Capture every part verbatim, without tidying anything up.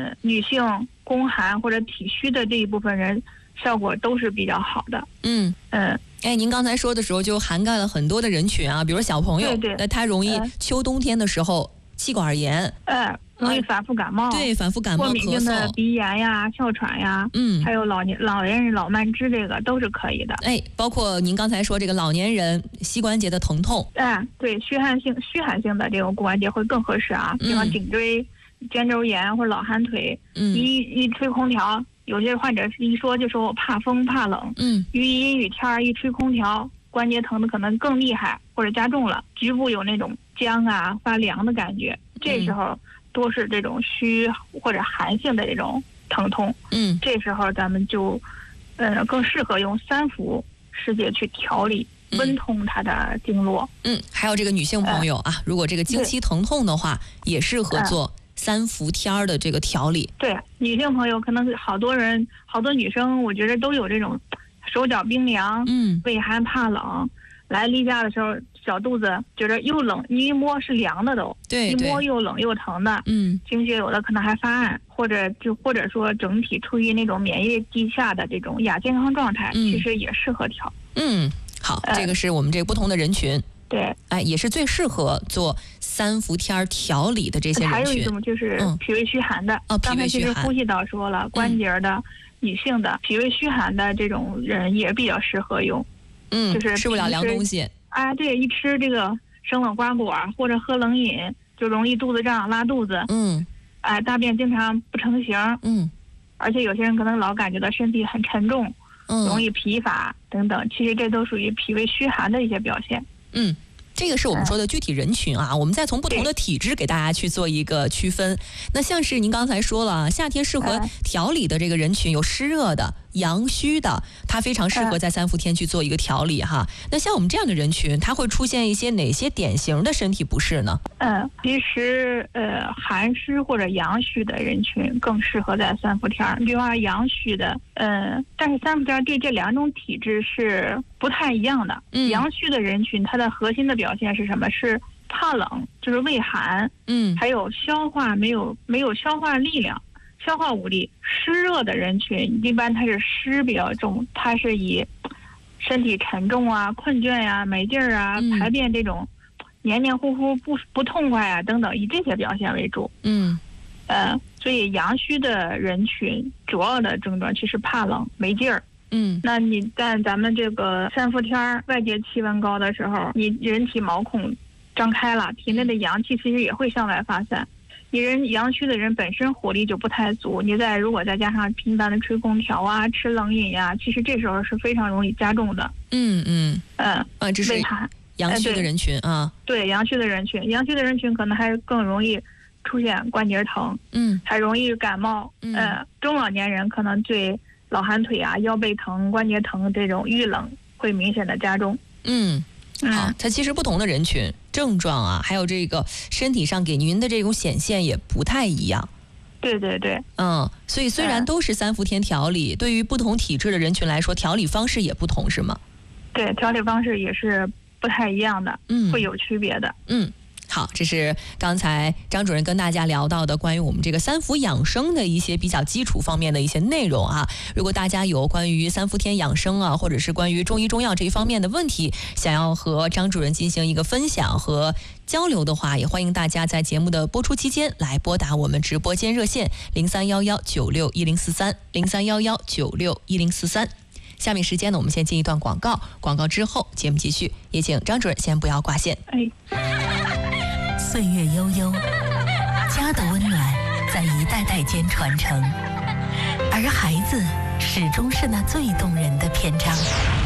嗯，女性宫寒或者体虚的这一部分人，效果都是比较好的。 嗯嗯。哎，您刚才说的时候就涵盖了很多的人群啊，比如小朋友， 对对， 那他容易秋冬天的时候气管炎， 呃，容易反复感冒， 对，反复感冒、 过敏性的鼻炎呀、哮喘呀， 嗯， 还有老年老年人老慢支，这个都是可以的。 哎，包括您刚才说这个老年人膝关节的疼痛， 哎，对，虚寒性虚寒性的这种骨关节会更合适啊，比方颈椎、肩周炎或者老寒腿， 嗯， 一一吹空调。有些患者是一说就说我怕风怕冷， 嗯， 一阴雨天一吹空调，关节疼的可能更厉害或者加重了，局部有那种僵啊发凉的感觉，这时候多是这种虚或者寒性的这种疼痛， 嗯， 这时候咱们就，呃，更适合用三伏世界去调理温通它的经络。 嗯，还有这个女性朋友啊，呃、如果这个经期疼痛的话，也适合做。呃三伏天的这个调理， 对女性朋友可能好多人好多女生，我觉得都有这种手脚冰凉， 嗯， 畏寒怕冷，来例假的时候小肚子觉得又冷，你一摸是凉的都， 对， 一摸又冷又疼的， 嗯， 经血有的可能还发暗，或者就或者说整体处于那种免疫力低下的这种亚健康状态， 嗯、 其实也适合调。 嗯，好，呃、这个是我们这个不同的人群。 对， 哎，也是最适合做三伏天调理的这些人群。 还有一种就是脾胃虚寒的， 嗯、哦， 刚才其实呼吸道说了，关节的、嗯、女性的脾胃虚寒的这种人也比较适合用。 嗯， 就是吃不了凉东西。 哎，对，一吃这个生冷瓜果或者喝冷饮，就容易肚子胀、拉肚子。 嗯， 哎，大便经常不成形。 嗯， 而且有些人可能老感觉到身体很沉重， 嗯， 容易疲乏等等，其实这都属于脾胃虚寒的一些表现。 嗯，这个是我们说的具体人群啊，我们再从不同的体质给大家去做一个区分。那像是您刚才说了，夏天适合调理的这个人群有湿热的、阳虚的，它非常适合在三伏天去做一个调理哈。那像我们这样的人群，它会出现一些哪些典型的身体不适呢？ 嗯，其实呃，寒湿或者阳虚的人群更适合在三伏天。比方说阳虚的，嗯，但是三伏天对这两种体质是不太一样的。 嗯， 阳虚的人群，它的核心的表现是什么？是怕冷，就是畏寒， 嗯， 还有消化没有没有消化力量。消化无力。湿热的人群一般它是湿比较重，它是以身体沉重啊、困倦呀、啊、没劲儿啊、 嗯、 排便这种黏黏糊糊、不不痛快啊等等，以这些表现为主。 嗯， 呃，所以阳虚的人群主要的症状其实怕冷、没劲儿。 嗯， 那你在咱们这个三伏天外界气温高的时候，你人体毛孔张开了，体内的阳气其实也会向外发散。你人阳虚的人本身火力就不太足，你再如果再加上频繁的吹空调啊、吃冷饮呀、啊，其实这时候是非常容易加重的。 嗯嗯嗯啊，这是阳虚的人群啊。 对，阳虚的人群，阳虚的人群可能还更容易出现关节疼， 嗯， 还容易感冒。 嗯， 呃，中老年人可能对老寒腿啊、腰背疼、关节疼这种遇冷会明显的加重。 嗯。好，它其实不同的人群症状啊，还有这个身体上给您的这种显现也不太一样。 对对对， 嗯，所以虽然都是三伏天调理，对于不同体质的人群来说，调理方式也不同，是吗？ 对，调理方式也是不太一样的， 嗯， 会有区别的。 嗯。好，这是刚才张主任跟大家聊到的关于我们这个三伏养生的一些比较基础方面的一些内容啊。如果大家有关于三伏天养生啊，或者是关于中医中药这一方面的问题，想要和张主任进行一个分享和交流的话，也欢迎大家在节目的播出期间来拨打我们直播间热线零三幺幺九六一零四三零三幺幺九六一零四三。下面时间呢，我们先进一段广告，广告之后节目继续，也请张主任先不要挂线。 哎。 岁月悠悠，家的温暖在一代代间传承，而孩子始终是那最动人的篇章。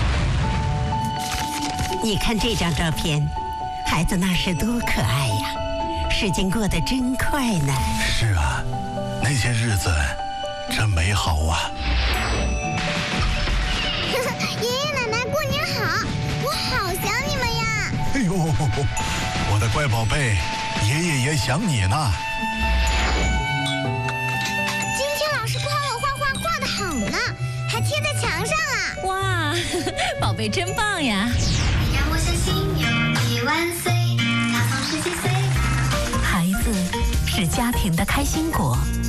你看这张照片，孩子那时多可爱呀，时间过得真快呢。 是啊，那些日子真美好啊。 爷爷奶奶过年好，我好想你们呀。 哎呦，我的乖宝贝，爷爷也想你呢。 今天老师夸我画画画得好呢，还贴在墙上啊。 哇，宝贝真棒呀。 你让我相信有你万岁，他总是几岁。 孩子是家庭的开心果，